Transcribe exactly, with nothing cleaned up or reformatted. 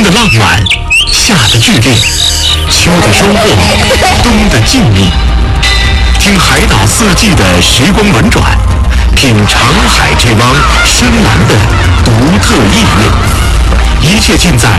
的浪漫，夏的剧烈，秋的收获，冬的静谧。听海岛四季的时光轮转，品长海这汪深蓝的独特意蕴，一切尽在